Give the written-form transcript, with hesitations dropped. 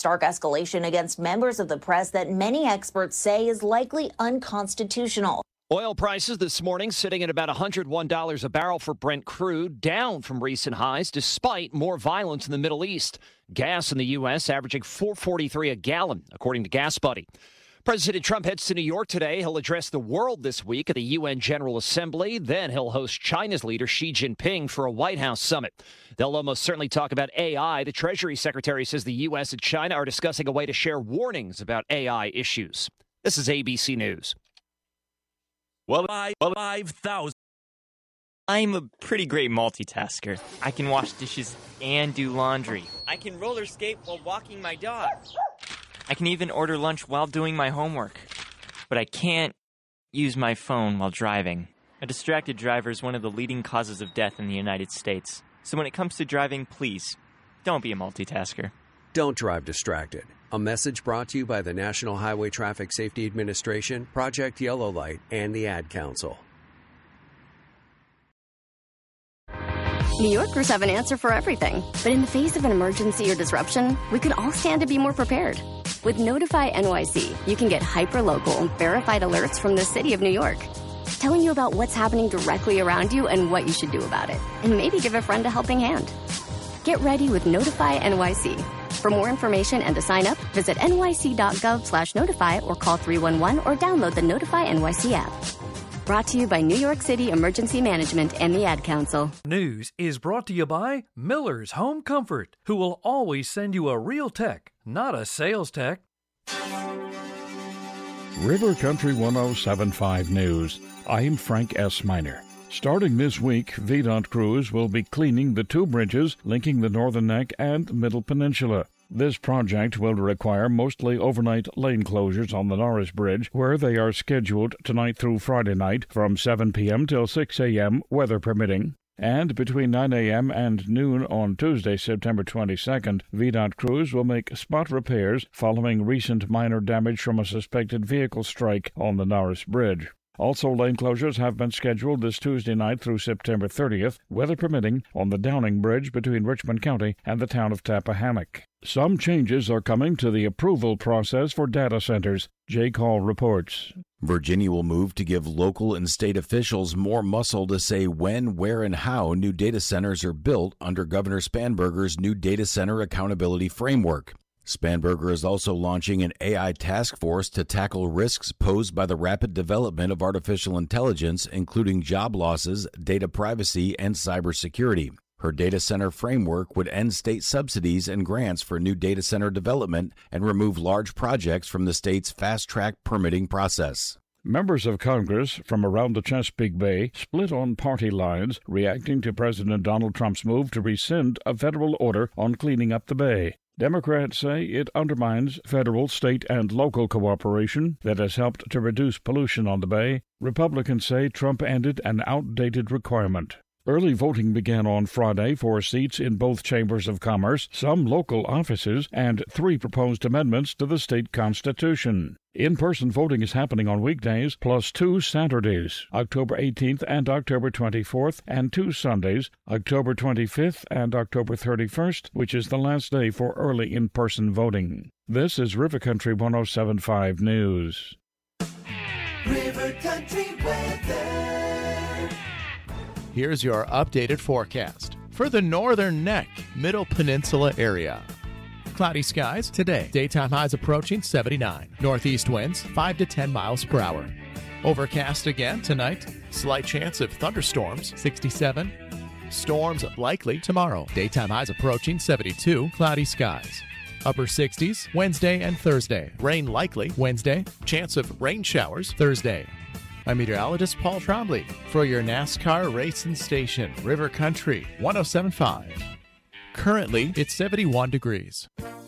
Stark escalation against members of the press that many experts say is likely unconstitutional. Oil prices this morning sitting at about $101 a barrel for Brent crude, down from recent highs despite more violence in the Middle East. Gas in the U.S. averaging $4.43 a gallon, according to Gas Buddy. President Trump heads to New York today. He'll address the world this week at the UN General Assembly. Then he'll host China's leader Xi Jinping for a White House summit. They'll almost certainly talk about AI. The Treasury Secretary says the U.S. and China are discussing a way to share warnings about AI issues. This is ABC News. Well, 5,000. I'm a pretty great multitasker. I can wash dishes and do laundry. I can roller skate while walking my dog. I can even order lunch while doing my homework. But I can't use my phone while driving. A distracted driver is one of the leading causes of death in the United States. So when it comes to driving, please, don't be a multitasker. Don't drive distracted. A message brought to you by the National Highway Traffic Safety Administration, Project Yellow Light, and the Ad Council. New Yorkers have an answer for everything. But in the face of an emergency or disruption, we can all stand to be more prepared. With Notify NYC, you can get hyper-local, verified alerts from the city of New York, telling you about what's happening directly around you and what you should do about it. And maybe give a friend a helping hand. Get ready with Notify NYC. For more information and to sign up, visit nyc.gov/notify or call 311 or download the Notify NYC app. Brought to you by New York City Emergency Management and the Ad Council. News is brought to you by Miller's Home Comfort, who will always send you a real tech, not a sales tech. River Country 107.5 News. I'm Frank S. Miner. Starting this week, VDOT crews will be cleaning the two bridges linking the Northern Neck and Middle Peninsula. This project will require mostly overnight lane closures on the Norris Bridge, where they are scheduled tonight through Friday night from 7 p.m. till 6 a.m., weather permitting. And between 9 a.m. and noon on Tuesday, September 22nd, VDOT crews will make spot repairs following recent minor damage from a suspected vehicle strike on the Norris Bridge. Also, lane closures have been scheduled this Tuesday night through September 30th, weather permitting, on the Downing Bridge between Richmond County and the town of Tappahannock. Some changes are coming to the approval process for data centers. Jake Hall reports. Virginia will move to give local and state officials more muscle to say when, where, and how new data centers are built under Governor Spanberger's new Data Center Accountability Framework. Spanberger is also launching an AI task force to tackle risks posed by the rapid development of artificial intelligence, including job losses, data privacy, and cybersecurity. Her data center framework would end state subsidies and grants for new data center development and remove large projects from the state's fast-track permitting process. Members of Congress from around the Chesapeake Bay split on party lines, reacting to President Donald Trump's move to rescind a federal order on cleaning up the bay. Democrats say it undermines federal, state, and local cooperation that has helped to reduce pollution on the bay. Republicans say Trump ended an outdated requirement. Early voting began on Friday for seats in both chambers of commerce, some local offices, and 3 proposed amendments to the state constitution. In-person voting is happening on weekdays, plus 2 Saturdays, October 18th and October 24th, and 2 Sundays, October 25th and October 31st, which is the last day for early in-person voting. This is River Country 107.5 News. River Country weather. Here's your updated forecast for the Northern Neck, Middle Peninsula area. Cloudy skies today. Daytime highs approaching 79. Northeast winds 5 to 10 miles per hour. Overcast again tonight. Slight chance of thunderstorms 67. Storms likely tomorrow. Daytime highs approaching 72. Cloudy skies. Upper 60s Wednesday and Thursday. Rain likely Wednesday. Chance of rain showers Thursday. I'm meteorologist Paul Trombley for your NASCAR racing station, River Country 107.5. Currently, it's 71 degrees.